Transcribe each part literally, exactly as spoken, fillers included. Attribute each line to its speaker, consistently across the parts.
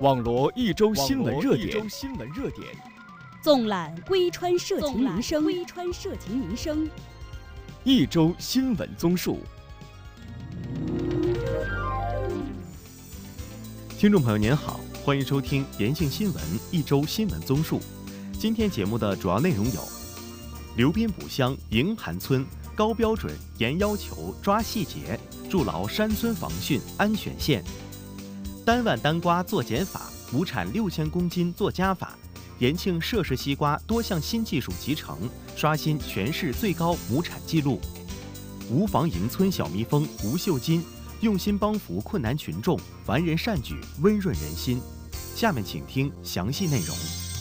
Speaker 1: 网罗一周新闻热点，
Speaker 2: 纵览归川社情民生，归川社情民生，
Speaker 1: 一周新闻综述。
Speaker 3: 听众朋友您好，欢迎收听延庆新闻一周新闻综述。今天节目的主要内容有：刘滨卜乡营盘村高标准严要求抓细节，筑牢山村防汛安全线；单万单瓜做减法，亩产六千公斤做加法。延庆涉氏西瓜多项新技术集成，刷新全市最高亩产纪录。无房营村小蜜蜂吴秀金用心帮扶困难群众，凡人善举，温润人心。下面请听详细内容。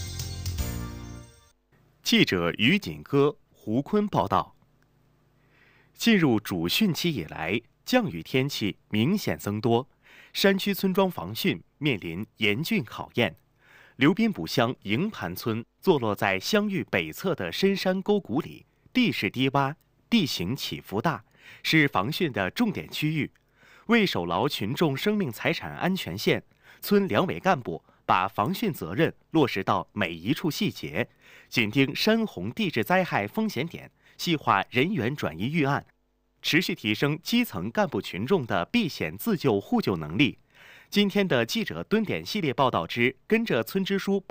Speaker 3: 记者于锦歌、胡坤报道。进入主汛期以来，降雨天气明显增多，山区村庄防汛面临严峻考验。刘滨卜乡营盘村坐落在乡域北侧的深山沟谷里，地势低洼，地形起伏大，是防汛的重点区域。为守牢群众生命财产安全线，村两委干部把防汛责任落实到每一处细节，紧盯山洪地质灾害风险点，细化人员转移预案，持续提升基层干部群众的避险自救互救能力。今天的记者蹲点系列报道之跟着村支书